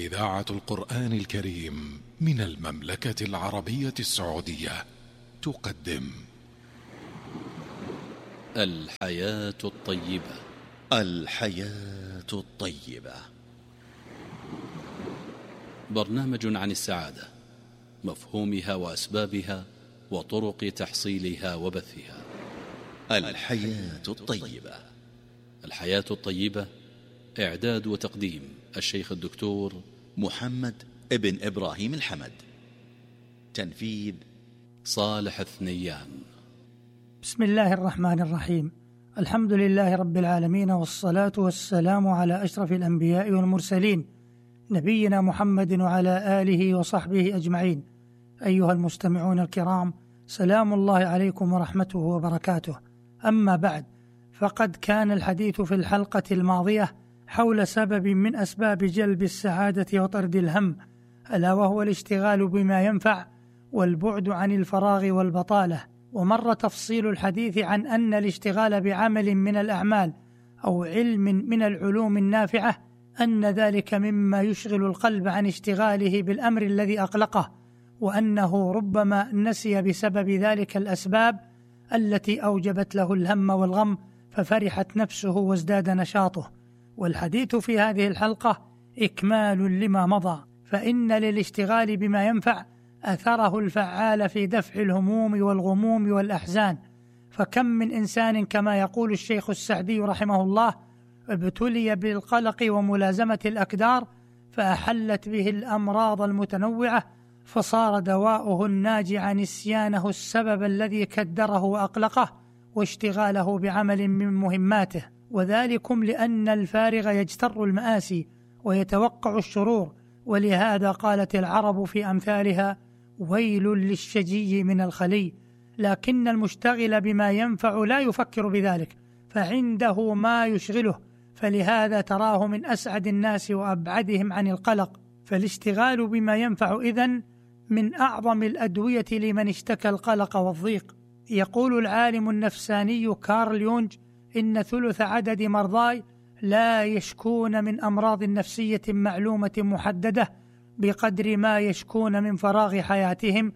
إذاعة القرآن الكريم من المملكة العربية السعودية تقدم الحياة الطيبة. الحياة الطيبة، برنامج عن السعادة، مفهومها وأسبابها وطرق تحصيلها وبثها. الحياة الطيبة. الحياة الطيبة، إعداد وتقديم الشيخ الدكتور محمد ابن إبراهيم الحمد، تنفيذ صالح الثنيان. بسم الله الرحمن الرحيم. الحمد لله رب العالمين، والصلاة والسلام على أشرف الأنبياء والمرسلين، نبينا محمد وعلى آله وصحبه أجمعين. أيها المستمعون الكرام، سلام الله عليكم ورحمته وبركاته. أما بعد، فقد كان الحديث في الحلقة الماضية حول سبب من أسباب جلب السعادة وطرد الهم، ألا وهو الاشتغال بما ينفع والبعد عن الفراغ والبطالة. ومر تفصيل الحديث عن أن الاشتغال بعمل من الأعمال أو علم من العلوم النافعة أن ذلك مما يشغل القلب عن اشتغاله بالأمر الذي أقلقه، وأنه ربما نسي بسبب ذلك الأسباب التي أوجبت له الهم والغم، ففرحت نفسه وازداد نشاطه. والحديث في هذه الحلقة إكمال لما مضى، فإن للاشتغال بما ينفع أثره الفعال في دفع الهموم والغموم والأحزان. فكم من إنسان كما يقول الشيخ السعدي رحمه الله ابتلي بالقلق وملازمة الأكدار فأحلت به الأمراض المتنوعة، فصار دواؤه الناجع نسيانه السبب الذي كدره وأقلقه واشتغاله بعمل من مهماته، وذلكم لأن الفارغ يجتر المآسي ويتوقع الشرور. ولهذا قالت العرب في أمثالها: ويل للشجي من الخلي. لكن المشتغل بما ينفع لا يفكر بذلك، فعنده ما يشغله، فلهذا تراه من أسعد الناس وأبعدهم عن القلق. فالاشتغال بما ينفع إذن من أعظم الأدوية لمن اشتكى القلق والضيق. يقول العالم النفساني كارل يونج: إن ثلث عدد مرضاي لا يشكون من أمراض نفسية معلومة محددة بقدر ما يشكون من فراغ حياتهم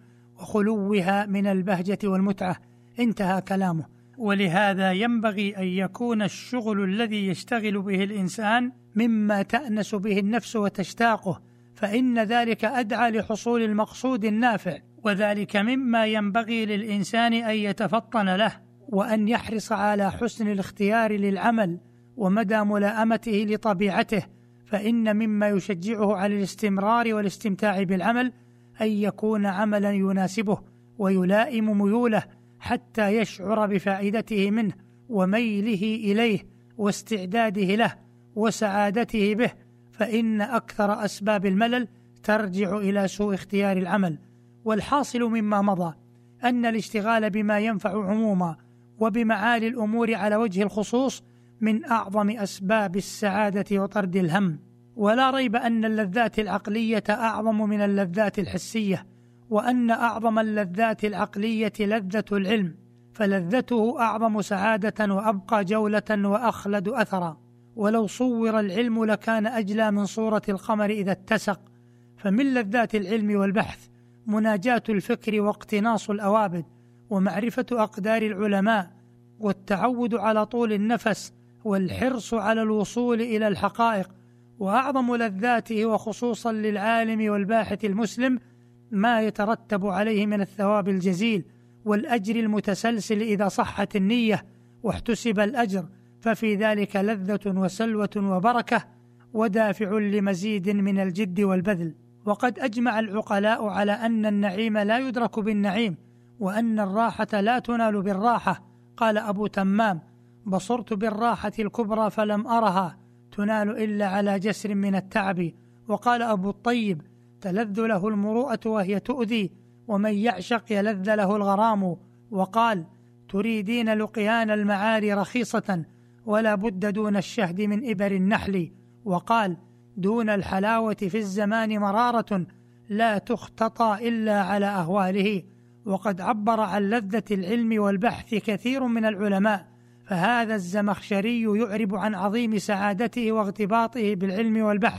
وخلوها من البهجة والمتعة. انتهى كلامه. ولهذا ينبغي أن يكون الشغل الذي يشتغل به الإنسان مما تأنس به النفس وتشتاقه، فإن ذلك أدعى لحصول المقصود النافع، وذلك مما ينبغي للإنسان أن يتفطن له، وأن يحرص على حسن الاختيار للعمل ومدى ملائمته لطبيعته. فإن مما يشجعه على الاستمرار والاستمتاع بالعمل أن يكون عملا يناسبه ويلائم ميوله، حتى يشعر بفائدته منه وميله إليه واستعداده له وسعادته به. فإن أكثر أسباب الملل ترجع إلى سوء اختيار العمل. والحاصل مما مضى أن الاشتغال بما ينفع عموما وبمعالي الأمور على وجه الخصوص من أعظم أسباب السعادة وطرد الهم. ولا ريب أن اللذات العقلية أعظم من اللذات الحسية، وأن أعظم اللذات العقلية لذة العلم، فلذته أعظم سعادة وأبقى جولة وأخلد أثرا. ولو صور العلم لكان أجلى من صورة القمر إذا اتسق. فمن لذات العلم والبحث مناجاة الفكر واقتناص الأوابد ومعرفة أقدار العلماء والتعود على طول النفس والحرص على الوصول إلى الحقائق. وأعظم لذاته وخصوصا للعالم والباحث المسلم ما يترتب عليه من الثواب الجزيل والأجر المتسلسل إذا صحت النية واحتسب الأجر، ففي ذلك لذة وسلوة وبركة ودافع لمزيد من الجد والبذل. وقد أجمع العقلاء على أن النعيم لا يدرك بالنعيم، وأن الراحة لا تنال بالراحة. قال أبو تمام: بصرت بالراحة الكبرى فلم أرها تنال إلا على جسر من التعب. وقال أبو الطيب: تلذ له المروءة وهي تؤذي، ومن يعشق يلذ له الغرام. وقال: تريدين لقيان المعالي رخيصة ولا بد دون الشهد من إبر النحل. وقال: دون الحلاوة في الزمان مرارة لا تختطى إلا على أهواله. وقد عبر عن لذة العلم والبحث كثير من العلماء، فهذا الزمخشري يعرب عن عظيم سعادته واغتباطه بالعلم والبحث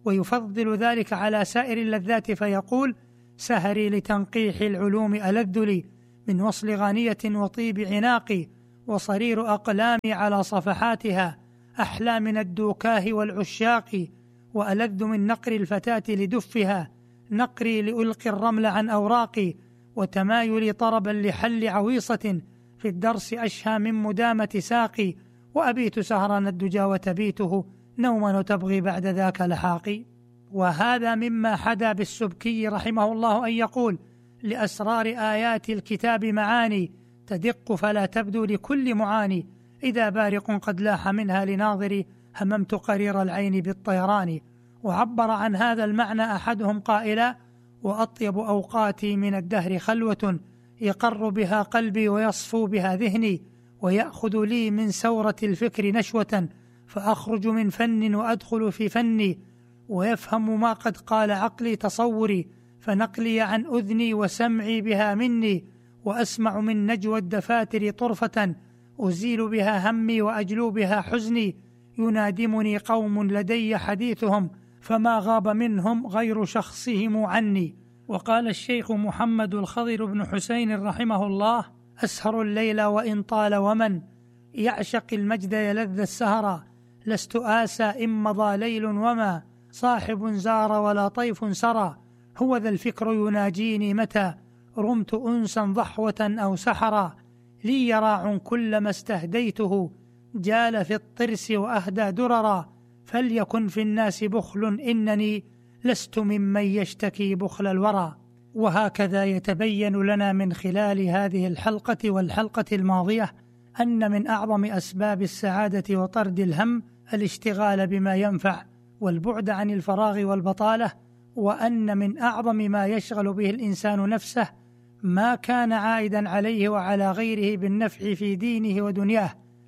ويفضل ذلك على سائر اللذات فيقول: سهري لتنقيح العلوم ألذ لي من وصل غانية وطيب عناقي، وصرير أقلامي على صفحاتها أحلى من الدوكاه والعشاق، وألذ من نقر الفتاة لدفها نقري لألقي الرمل عن أوراقي، وتمايلي طربا لحل عويصة في الدرس أشهى من مدامة ساقي، وأبيت سهران الدجى وتبيته نوما وتبغي بعد ذاك لحاقي. وهذا مما حدا بالسبكي رحمه الله أن يقول: لأسرار آيات الكتاب معاني تدق فلا تبدو لكل معاني، إذا بارق قد لاح منها لناظري هممت قرير العين بالطيران. وعبر عن هذا المعنى أحدهم قائلا: وأطيب أوقاتي من الدهر خلوة يقر بها قلبي ويصفو بها ذهني، ويأخذ لي من سورة الفكر نشوة فأخرج من فن وأدخل في فني، ويفهم ما قد قال عقلي تصوري فنقلي عن أذني وسمعي بها مني، وأسمع من نجوى الدفاتر طرفة أزيل بها همي وأجلو بها حزني، ينادمني قوم لدي حديثهم فما غاب منهم غير شخصهم عني. وقال الشيخ محمد الخضر بن حسين رحمه الله: أسهر الليل وإن طال، ومن يعشق المجد يلذ السهرا، لست آسى إن مضى ليل وما صاحب زار ولا طيف سرى، هو ذا الفكر يناجيني متى رمت أنسا ضحوة أو سحرا، لي يراع كلما استهديته جال في الطرس وأهدى دررا، فليكن في الناس بخل إنني لست ممن يشتكي بخل الورى. وهكذا يتبين لنا من خلال هذه الحلقة والحلقة الماضية أن من أعظم أسباب السعادة وطرد الهم الاشتغال بما ينفع والبعد عن الفراغ والبطالة، وأن من أعظم ما يشغل به الإنسان نفسه ما كان عائدا عليه وعلى غيره بالنفع في دينه ودنياه،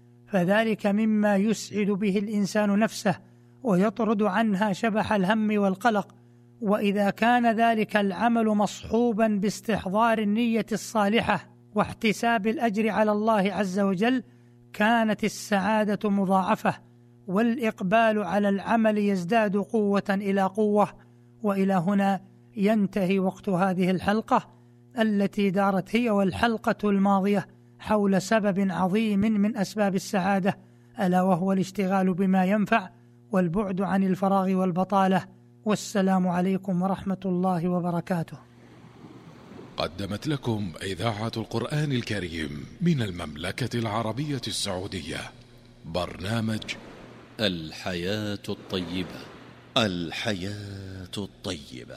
فذلك مما يسعد به الإنسان نفسه ويطرد عنها شبح الهم والقلق. وإذا كان ذلك العمل مصحوبا باستحضار النية الصالحة واحتساب الأجر على الله عز وجل كانت السعادة مضاعفة، والإقبال على العمل يزداد قوة إلى قوة. وإلى هنا ينتهي وقت هذه الحلقة التي دارت هي والحلقة الماضية حول سبب عظيم من أسباب السعادة، ألا وهو الاشتغال بما ينفع والبعد عن الفراغ والبطالة. والسلام عليكم ورحمة الله وبركاته. قدمت لكم إذاعة القرآن الكريم من المملكة العربية السعودية برنامج الحياة الطيبة. الحياة الطيبة،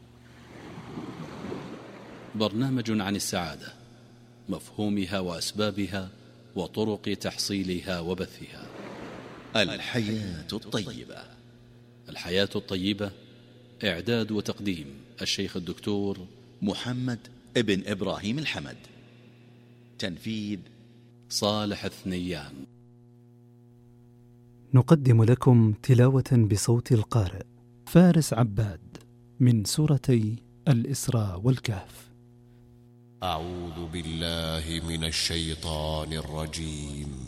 برنامج عن السعادة، مفهومها وأسبابها وطرق تحصيلها وبثها. الحياة الطيبة. الحياة الطيبة، إعداد وتقديم الشيخ الدكتور محمد ابن إبراهيم الحمد. تنفيذ صالح الثنيان. نقدم لكم تلاوة بصوت القارئ فارس عباد من سورتي الإسراء والكهف. أعوذ بالله من الشيطان الرجيم.